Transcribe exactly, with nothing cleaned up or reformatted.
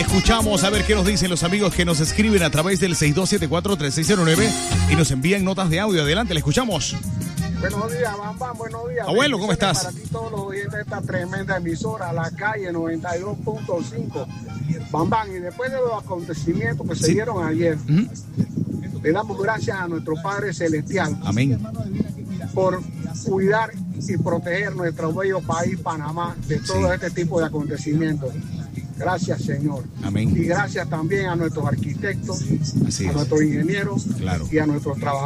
Escuchamos a ver qué nos dicen los amigos que nos escriben a través del seis dos siete cuatro, tres seis cero nueve y nos envían notas de audio. Adelante, le escuchamos. Buenos días, Bam Bam, buenos días. Abuelo, ¿cómo estás? Para ti todos los oyentes de esta tremenda emisora, La Calle noventa y dos punto cinco. Bam Bam, y después de los acontecimientos que se Sí. dieron ayer, Uh-huh. le damos gracias a nuestro Padre Celestial Amén. por cuidar y proteger nuestro bello país, Panamá, de todo Sí. este tipo de acontecimientos. Gracias, Señor. Amén. Y gracias también a nuestros arquitectos, Así a es. nuestros ingenieros Claro. y a nuestros trabajadores.